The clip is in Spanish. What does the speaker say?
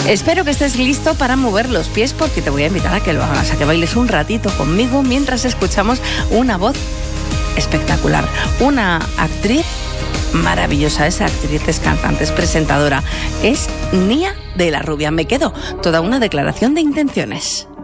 Espero que estés listo para mover los pies porque te voy a invitar a que lo hagas, a que bailes un ratito conmigo mientras escuchamos una voz espectacular, una actriz maravillosa. Esa actriz es cantante, es presentadora, es Nia de la Rubia. Me quedo, toda una declaración de intenciones.